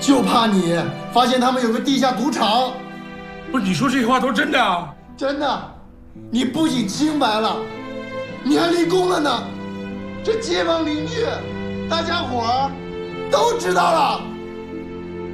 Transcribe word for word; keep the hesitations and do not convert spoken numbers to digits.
就怕你发现他们有个地下赌场。 不是你说这些话都是真的啊？ 真的，你不仅清白了，你还立功了呢。这街坊邻居，大家伙儿都知道了。